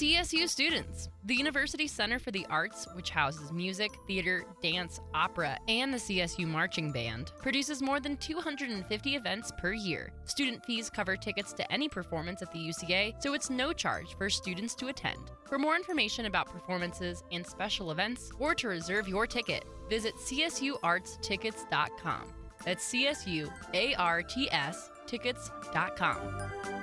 CSU students. The University Center for the Arts, which houses music, theater, dance, opera, and the CSU Marching Band, produces more than 250 events per year. Student fees cover tickets to any performance at the UCA, so it's no charge for students to attend. For more information about performances and special events, or to reserve your ticket, visit csuartstickets.com. That's CSUARTS tickets.com.